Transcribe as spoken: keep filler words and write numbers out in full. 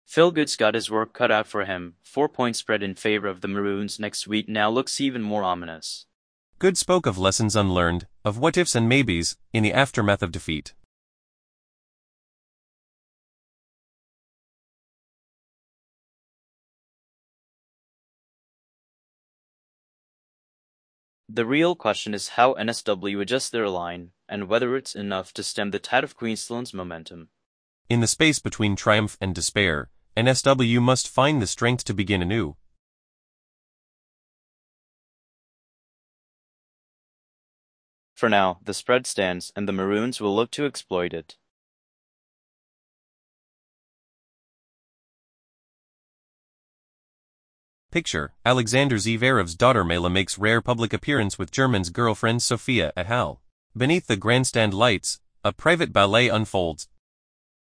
Philgood's got his work cut out for him. Four-point spread in favor of the Maroons next week now looks even more ominous. Good spoke of lessons unlearned, of what-ifs and maybes, in the aftermath of defeat. The real question is how N S W adjusts their line, and whether it's enough to stem the tide of Queensland's momentum. In the space between triumph and despair, N S W must find the strength to begin anew. For now, the spread stands, and the Maroons will look to exploit it. Picture, Alexander Zverev's daughter Mela makes rare public appearance with German's girlfriend Sophia at Halle. Beneath the grandstand lights, a private ballet unfolds,